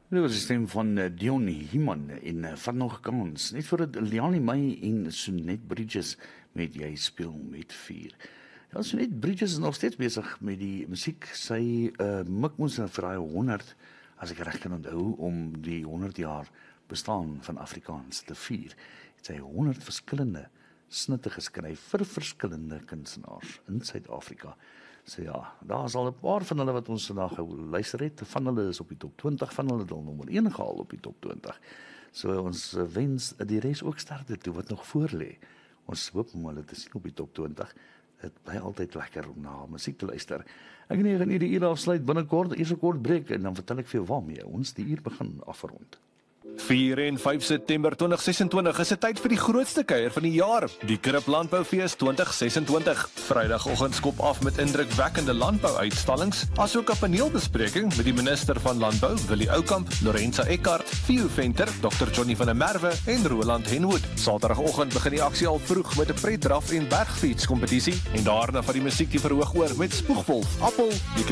Dit was die stem van Dion Hyman en van nog kans. Net voor het Liani May en Sonet Bridges met Jy speel met 4. Ja, Sonet Bridges is nog steeds bezig met die musiek. Sy mik moes vir hy 100, as ek reg kan onthou, om die 100 jaar bestaan van Afrikaans te vier. Het sy 100 verskillende snitte geskryf vir verskillende kunstenaars in Suid-Afrika. So ja, daar is al 'n paar van hulle wat ons vandag geluister het. Van hulle is op die top 20, van hulle het al nommer 1 gehaal op die top 20. So ons wens die res ook sterkte toe wat nog voor lê. Ons hoop om hulle te sien op die top 20. Dit bly altyd lekker om na musiek te luister. Ek gaan hier die uur afsluit binnekort, eers 'n kort breek en dan vertel ek vir jou waarmee ons die uur begin afrond. 4 en 5 September 2026 is 'n tyd vir die grootste kuier van die jaar, die Krip Landboufees 2026. Vrydagoggend skop af met indrukwekkende landbouuitstallings, asook 'n paneelbespreking met die minister van Landbou, Willie Oukamp, Lorenza Eckart, Theo Venter, Dr. Johnny van der Merwe en Roland Henwood. Saterdagoggend begin die aksie al vroeg met 'n pretdraf en bergfiets kompetisie en daarna van die musiek die verhoog oor met Spoegwolf, Appel, die